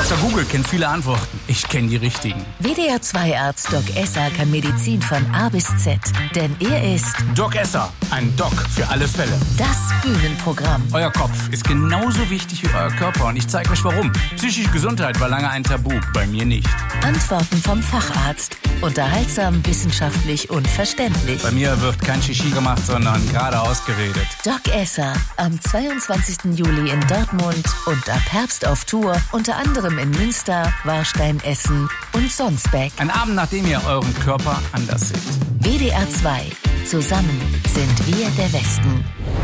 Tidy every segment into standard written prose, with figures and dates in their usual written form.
Dr. Google kennt viele Antworten. Ich kenne die richtigen. WDR 2 Arzt Doc Esser kann Medizin von A bis Z. Denn er ist Doc Esser, ein Doc für alle Fälle. Das Bühnenprogramm. Euer Kopf ist genauso wichtig wie euer Körper und ich zeige euch warum. Psychische Gesundheit war lange ein Tabu, bei mir nicht. Antworten vom Facharzt. Unterhaltsam, wissenschaftlich und verständlich. Bei mir wird kein Shishi gemacht, sondern geradeaus geredet. Doc Esser, am 22. Juli in Dortmund und ab Herbst auf Tour, unter anderem in Münster, Warstein, Essen und Sonsbeck. Ein Abend, nachdem ihr euren Körper anders seht. WDR 2. Zusammen sind wir der Westen.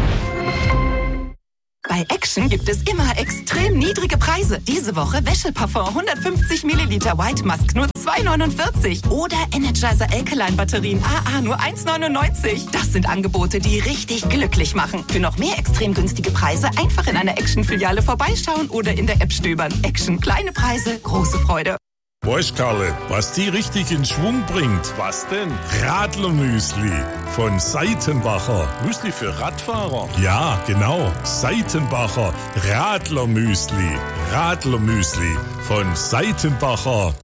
Bei Action gibt es immer extrem niedrige Preise. Diese Woche Wäscheparfum 150 Milliliter White Musk nur 2,49. Oder Energizer Alkaline Batterien AA nur 1,99. Das sind Angebote, die richtig glücklich machen. Für noch mehr extrem günstige Preise einfach in einer Action-Filiale vorbeischauen oder in der App stöbern. Action, kleine Preise, große Freude. Weißt Karle, was die richtig in Schwung bringt? Was denn? Radlermüsli von Seitenbacher. Müsli für Radfahrer? Ja, genau. Seitenbacher Radlermüsli. Radlermüsli von Seitenbacher.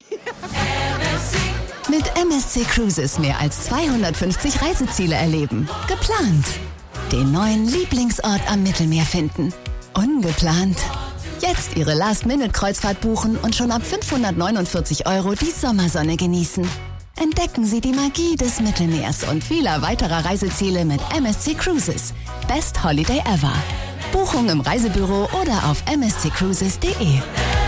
Mit MSC Cruises mehr als 250 Reiseziele erleben. Geplant. Den neuen Lieblingsort am Mittelmeer finden. Ungeplant. Jetzt Ihre Last-Minute-Kreuzfahrt buchen und schon ab 549 € die Sommersonne genießen. Entdecken Sie die Magie des Mittelmeers und vieler weiterer Reiseziele mit MSC Cruises. Best Holiday ever. Buchung im Reisebüro oder auf msccruises.de.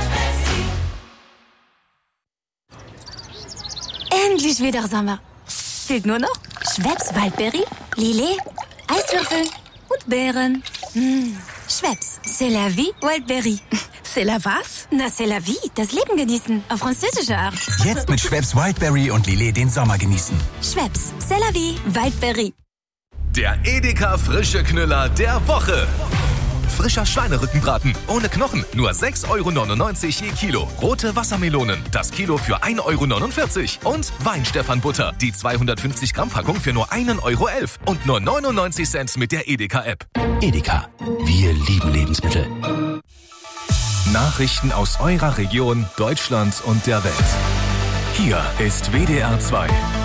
Endlich wieder Sommer. Fehlt nur noch Schweppes Waldbeere, Lillet, Eiswürfel und Beeren. Schweppes, c'est la vie, Wildberry. C'est la was? Na, c'est la vie, das Leben genießen, auf französische Art. Jetzt mit Schweppes Wildberry und Lillet den Sommer genießen. Schweppes, c'est la vie, Wildberry. Der Edeka frische Knüller der Woche. Frischer Schweinerückenbraten ohne Knochen, nur 6,99 € je Kilo. Rote Wassermelonen, das Kilo für 1,49 € Und Weinstefan-Butter, die 250 Gramm Packung für nur 1,11 € und nur 99 Cent mit der Edeka-App. Edeka, wir lieben Lebensmittel. Nachrichten aus eurer Region, Deutschland und der Welt. Hier ist WDR 2.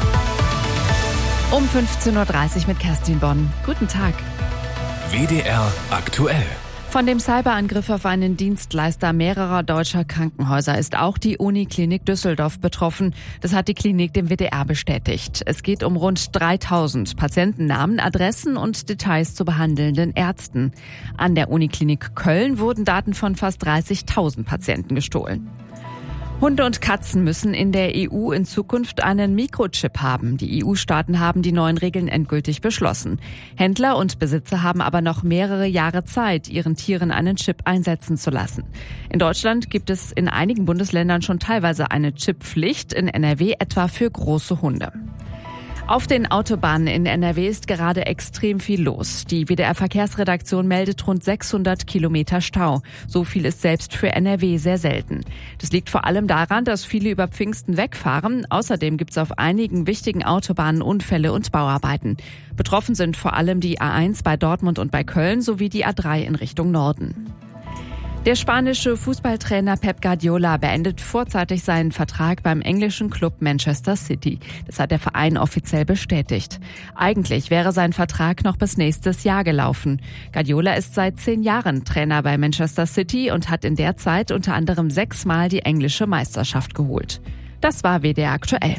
Um 15:30 Uhr mit Kerstin Bonn. Guten Tag. WDR aktuell. Von dem Cyberangriff auf einen Dienstleister mehrerer deutscher Krankenhäuser ist auch die Uniklinik Düsseldorf betroffen. Das hat die Klinik dem WDR bestätigt. Es geht um rund 3000 Patientennamen, Adressen und Details zu behandelnden Ärzten. An der Uniklinik Köln wurden Daten von fast 30.000 Patienten gestohlen. Hunde und Katzen müssen in der EU in Zukunft einen Mikrochip haben. Die EU-Staaten haben die neuen Regeln endgültig beschlossen. Händler und Besitzer haben aber noch mehrere Jahre Zeit, ihren Tieren einen Chip einsetzen zu lassen. In Deutschland gibt es in einigen Bundesländern schon teilweise eine Chipppflicht, in NRW etwa für große Hunde. Auf den Autobahnen in NRW ist gerade extrem viel los. Die WDR-Verkehrsredaktion meldet rund 600 Kilometer Stau. So viel ist selbst für NRW sehr selten. Das liegt vor allem daran, dass viele über Pfingsten wegfahren. Außerdem gibt es auf einigen wichtigen Autobahnen Unfälle und Bauarbeiten. Betroffen sind vor allem die A1 bei Dortmund und bei Köln sowie die A3 in Richtung Norden. Der spanische Fußballtrainer Pep Guardiola beendet vorzeitig seinen Vertrag beim englischen Club Manchester City. Das hat der Verein offiziell bestätigt. Eigentlich wäre sein Vertrag noch bis nächstes Jahr gelaufen. Guardiola ist seit 10 Jahren Trainer bei Manchester City und hat in der Zeit unter anderem 6-mal die englische Meisterschaft geholt. Das war WDR aktuell.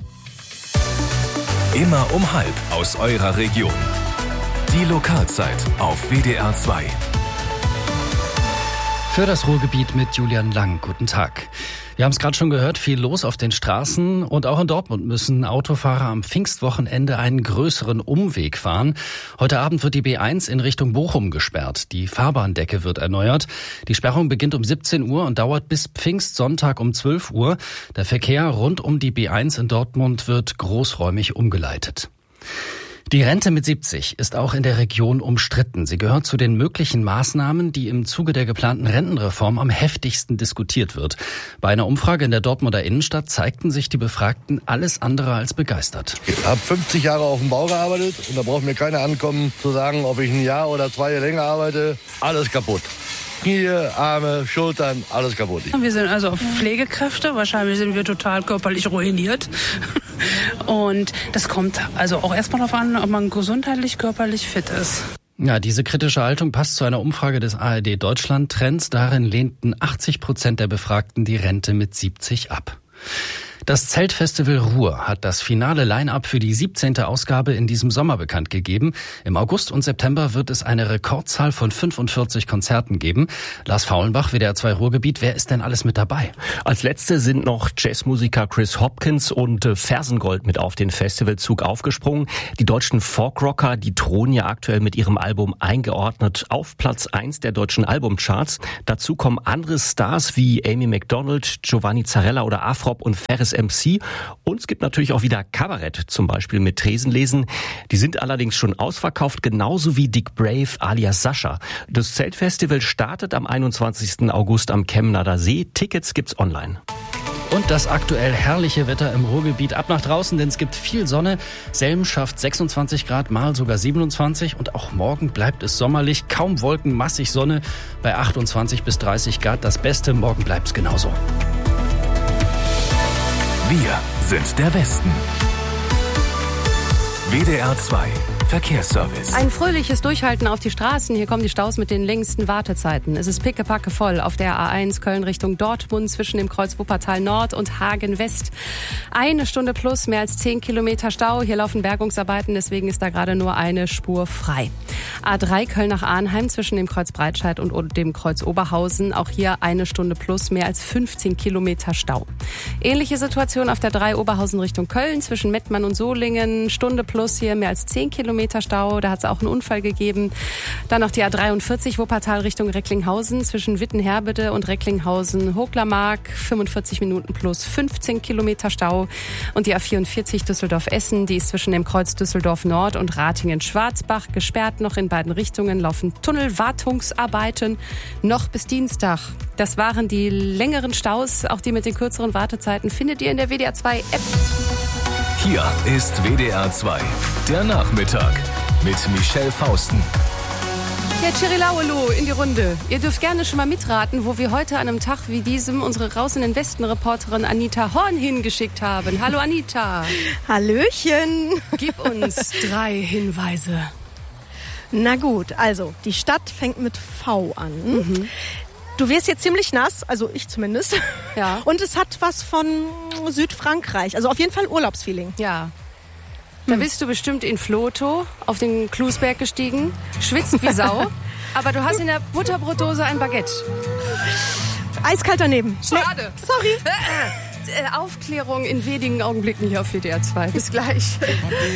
Immer um 12:30 aus eurer Region. Die Lokalzeit auf WDR 2. Für das Ruhrgebiet mit Julian Lang. Guten Tag. Wir haben es gerade schon gehört, viel los auf den Straßen und auch in Dortmund müssen Autofahrer am Pfingstwochenende einen größeren Umweg fahren. Heute Abend wird die B1 in Richtung Bochum gesperrt. Die Fahrbahndecke wird erneuert. Die Sperrung beginnt um 17 Uhr und dauert bis Pfingstsonntag um 12 Uhr. Der Verkehr rund um die B1 in Dortmund wird großräumig umgeleitet. Die Rente mit 70 ist auch in der Region umstritten. Sie gehört zu den möglichen Maßnahmen, die im Zuge der geplanten Rentenreform am heftigsten diskutiert wird. Bei einer Umfrage in der Dortmunder Innenstadt zeigten sich die Befragten alles andere als begeistert. Ich habe 50 Jahre auf dem Bau gearbeitet und da braucht mir keiner ankommen zu sagen, ob ich ein Jahr oder 2 länger arbeite. Alles kaputt. Knie, Arme, Schultern, alles kaputt. Wir sind also Pflegekräfte, wahrscheinlich sind wir total körperlich ruiniert. Und das kommt also auch erstmal darauf an, ob man gesundheitlich, körperlich fit ist. Ja, diese kritische Haltung passt zu einer Umfrage des ARD Deutschland Trends. Darin lehnten 80% der Befragten die Rente mit 70 ab. Das Zeltfestival Ruhr hat das finale Line-up für die 17. Ausgabe in diesem Sommer bekannt gegeben. Im August und September wird es eine Rekordzahl von 45 Konzerten geben. Lars Faulenbach, WDR 2 Ruhrgebiet, wer ist denn alles mit dabei? Als letzte sind noch Jazzmusiker Chris Hopkins und Fersengold mit auf den Festivalzug aufgesprungen. Die deutschen Folkrocker, die thronen ja aktuell mit ihrem Album eingeordnet auf Platz 1 der deutschen Albumcharts. Dazu kommen andere Stars wie Amy Macdonald, Giovanni Zarella oder Afrop und Ferris MC. Und es gibt natürlich auch wieder Kabarett, zum Beispiel mit Tresenlesen. Die sind allerdings schon ausverkauft, genauso wie Dick Brave alias Sascha. Das Zeltfestival startet am 21. August am Chemnader See. Tickets gibt's online. Und das aktuell herrliche Wetter im Ruhrgebiet. Ab nach draußen, denn es gibt viel Sonne. Selm schafft 26 Grad, mal sogar 27. Und auch morgen bleibt es sommerlich. Kaum Wolken, massig Sonne bei 28 bis 30 Grad. Das Beste, morgen bleibt's genauso. Wir sind der Westen. WDR 2 Verkehrsservice. Ein fröhliches Durchhalten auf die Straßen. Hier kommen die Staus mit den längsten Wartezeiten. Es ist pickepacke voll auf der A1 Köln Richtung Dortmund zwischen dem Kreuz Wuppertal Nord und Hagen West. 1 Stunde plus, mehr als 10 Kilometer Stau. Hier laufen Bergungsarbeiten, deswegen ist da gerade nur eine Spur frei. A3 Köln nach Arnheim zwischen dem Kreuz Breitscheid und dem Kreuz Oberhausen. Auch hier 1 Stunde plus, mehr als 15 Kilometer Stau. Ähnliche Situation auf der 3 Oberhausen Richtung Köln zwischen Mettmann und Solingen. Stunde plus, hier mehr als 10 Kilometer Stau. Da hat es auch einen Unfall gegeben. Dann noch die A43 Wuppertal Richtung Recklinghausen zwischen Wittenherbede und Recklinghausen-Hochlermark. 45 Minuten plus 15 Kilometer Stau. Und die A44 Düsseldorf-Essen, die ist zwischen dem Kreuz Düsseldorf Nord und Ratingen-Schwarzbach gesperrt. Noch in beiden Richtungen laufen Tunnelwartungsarbeiten noch bis Dienstag. Das waren die längeren Staus. Auch die mit den kürzeren Wartezeiten findet ihr in der WDR 2 App. Hier ist WDR 2, der Nachmittag mit Michelle Fausten. Ja, Chirilauelu in die Runde. Ihr dürft gerne schon mal mitraten, wo wir heute an einem Tag wie diesem unsere Raus in den Westen-Reporterin Anita Horn hingeschickt haben. Hallo Anita. Hallöchen. Gib uns 3 Hinweise. Na gut, also die Stadt fängt mit V an. Mhm. Du wirst jetzt ziemlich nass, also ich zumindest. Ja. Und es hat was von Südfrankreich, also auf jeden Fall Urlaubsfeeling. Ja. Da bist du bestimmt in Floto auf den Klusberg gestiegen, schwitzt wie Sau, aber du hast in der Butterbrotdose ein Baguette. Eiskalt daneben. Schade. Sorry. Aufklärung in wenigen Augenblicken hier auf WDR 2. Bis gleich.